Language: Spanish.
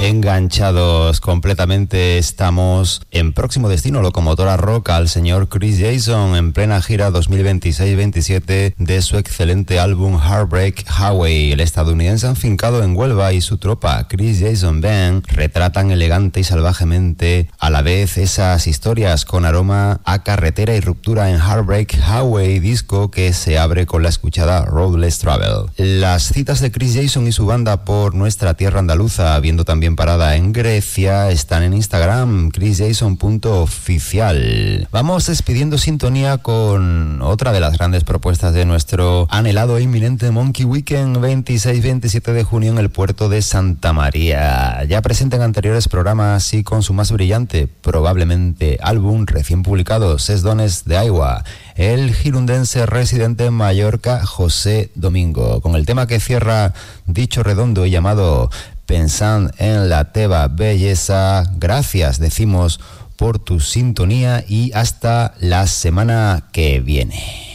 Enganchados completamente estamos en próximo destino Locomotora Rock al señor Chris Jason en plena gira 2026-27 de su excelente álbum Heartbreak Highway. El estadounidense afincado en Huelva y su tropa Chris Jason Band retratan elegante y salvajemente a la vez esas historias con aroma a carretera y ruptura en Heartbreak Highway, disco que se abre con la escuchada Roadless Travel. Las citas de Chris Jason y su banda por nuestra tierra andaluza, viendo también parada en Grecia, están en Instagram, chrisjason.oficial. Vamos despidiendo sintonía con otra de las grandes propuestas de nuestro anhelado e inminente Monkey Weekend 26-27 de junio en el puerto de Santa María. Ya presente en anteriores programas y con su más brillante, probablemente álbum recién publicado, Ses Dones de Aigua, el girundense residente en Mallorca, José Domingo, con el tema que cierra dicho redondo y llamado Pensant en la teva belleza. Gracias, decimos, por tu sintonía y hasta la semana que viene.